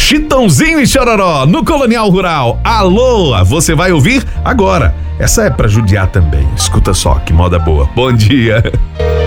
Chitãozinho e Chororó no Colonial Rural. Alô, você vai ouvir agora. Essa é pra judiar também. Escuta só, que moda boa. Bom dia.